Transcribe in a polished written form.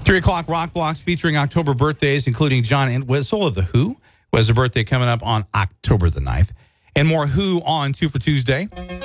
3 o'clock rock blocks featuring October birthdays, including John Entwistle of The Who, who has a birthday coming up on October the 9th. And more Who on 2 for Tuesday.